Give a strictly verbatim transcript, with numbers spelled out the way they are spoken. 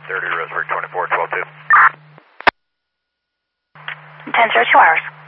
thirty, Roseburg twenty-four, twelve two. ten zero two hours.